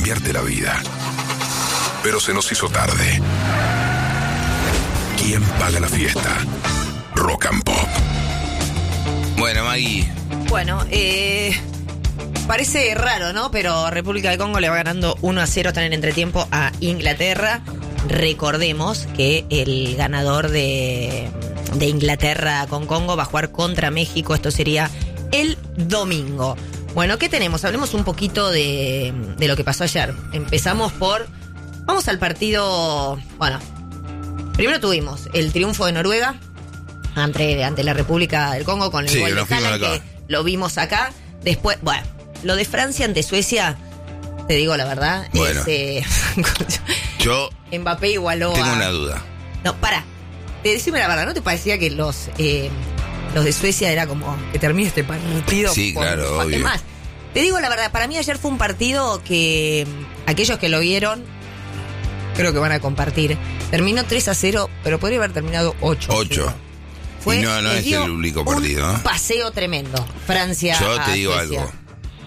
cambiarte la vida. Pero se nos hizo tarde. ¿Quién paga la fiesta? Rock and Pop. Bueno, Maggie. Bueno, parece raro, ¿no? Pero República del Congo le va ganando 1-0 en el entretiempo a Inglaterra. Recordemos que el ganador de Inglaterra con Congo va a jugar contra México. Esto sería el domingo. Bueno, ¿qué tenemos? Hablemos un poquito de lo que pasó ayer. Vamos al partido. Bueno, primero tuvimos el triunfo de Noruega ante la República del Congo con el gol de Haaland, que lo vimos acá. Después, bueno, lo de Francia ante Suecia, te digo la verdad, bueno, yo Mbappé igualó tengo una duda. No, decime la verdad, ¿no te parecía que los de Suecia era como que termine este partido? Sí, claro, obvio. Es más, te digo la verdad, para mí ayer fue un partido que aquellos que lo vieron creo que van a compartir. Terminó 3-0, pero podría haber terminado 8-0. Y no es el único partido, ¿no? Un paseo tremendo. Francia. Yo te digo Suecia. algo.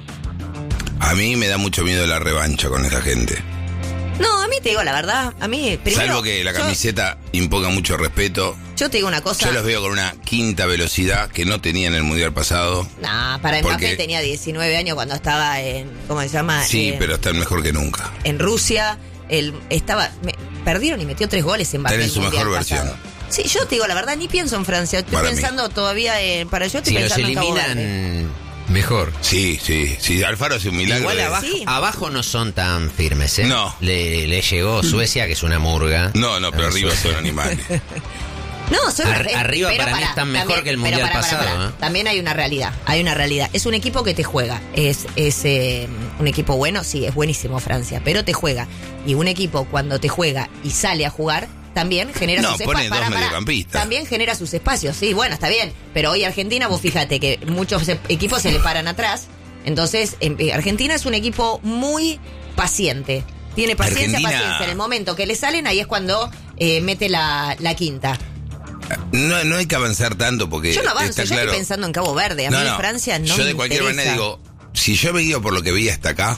A mí me da mucho miedo la revancha con esta gente. No, a mí te digo la verdad. A mí, primero, salvo que la camiseta imponga mucho respeto. Yo te digo una cosa. Yo los veo con una quinta velocidad que no tenía en el Mundial pasado. Nah, para Mbappé tenía 19 años cuando estaba en, ¿cómo se llama? Sí, pero están mejor que nunca. En Rusia, perdieron y metió 3 goles en Mbappé. Están en su mejor versión. Sí, yo te digo la verdad, ni pienso en Francia. Estoy pensando todavía en... Yo estoy pensando en Cabo Verde. Mejor. Sí. Alfaro hace un milagro. Igual abajo no son tan firmes, ¿eh? No. Le llegó Suecia, que es una murga. No, pero arriba son animales. No, son arriba para mí están mejor que el Mundial pasado. ¿Eh? También hay una realidad. Es un equipo que te juega. Es un equipo bueno, sí, es buenísimo Francia, pero te juega. Y un equipo cuando te juega y sale a jugar, también genera sus espacios. También genera sus espacios, sí, bueno, está bien. Pero hoy Argentina, vos fíjate que muchos equipos se le paran atrás. Entonces, Argentina es un equipo muy paciente. Tiene paciencia. En el momento que le salen, ahí es cuando mete la quinta. No hay que avanzar tanto porque... Yo no avanzo, yo estoy pensando en Cabo Verde. A mí de Francia no me interesa. Yo de cualquier manera digo, si yo me guío por lo que vi hasta acá,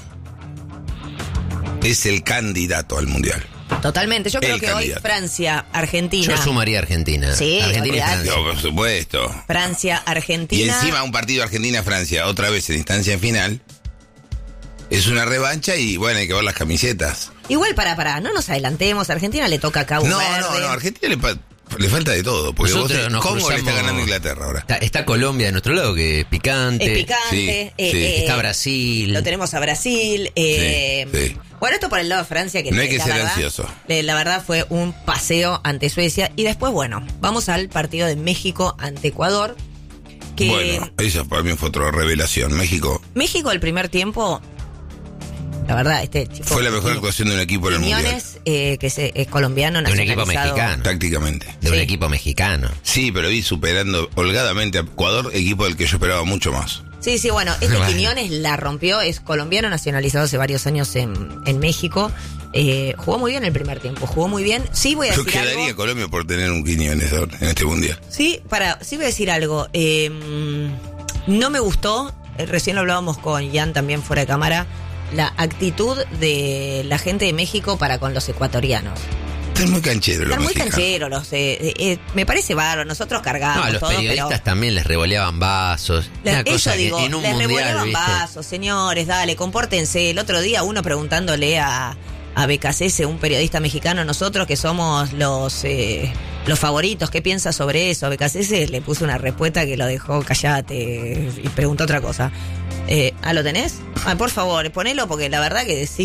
es el candidato al Mundial. Totalmente, yo creo que hoy Francia, Argentina. Yo sumaría Argentina. Sí, Argentina y Francia. No, por supuesto. Francia, Argentina. Y encima un partido Argentina-Francia, otra vez en instancia final. Es una revancha y bueno, hay que ver las camisetas. Igual para, no nos adelantemos. A Argentina le toca a Cabo Verde. No, a Argentina le falta de todo. Porque ¿cómo le está ganando Inglaterra ahora? Está Colombia de nuestro lado, que es picante. Es picante. Sí. Está Brasil. Lo tenemos a Brasil. Sí. Bueno, esto por el lado de Francia, que no hay que ser ansioso. La verdad fue un paseo ante Suecia. Y después, bueno, vamos al partido de México ante Ecuador. Bueno, eso para mí fue otra revelación. México el primer tiempo, la verdad, chico fue la mejor actuación de un equipo en el Mundial. Que es colombiano, de un equipo mexicano. Tácticamente. De un equipo mexicano. Sí, pero vi superando holgadamente a Ecuador, equipo del que yo esperaba mucho más. Sí, bueno, Quiñones la rompió, es colombiano, nacionalizado hace varios años en México. Jugó muy bien el primer tiempo, jugó muy bien. Sí, voy a decir algo. Yo quedaría Colombia por tener un Quiñones en este Mundial. Sí, voy a decir algo. No me gustó, recién lo hablábamos con Ian también fuera de cámara, la actitud de la gente de México para con los ecuatorianos. Están muy cancheros los mexicanos. Me parece bárbaro, nosotros cargamos. A los periodistas también les revoleaban vasos. Eso digo, en un les mundial, revoleaban ¿viste? vasos, señores, dale, compórtense. El otro día uno preguntándole a BKCS, un periodista mexicano, nosotros que somos los favoritos, ¿qué piensa sobre eso? BKCS le puso una respuesta que lo dejó callate y preguntó otra cosa. ¿Lo tenés? Por favor, ponelo porque la verdad que